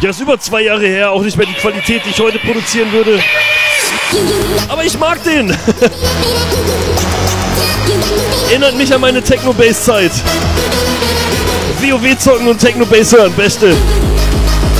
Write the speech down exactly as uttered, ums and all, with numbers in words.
Ja, ist über zwei Jahre her, auch nicht mehr die Qualität, die ich heute produzieren würde. Aber ich mag den. Erinnert mich an meine Techno-Bass-Zeit. WoW zocken und Techno-Bass hören, beste.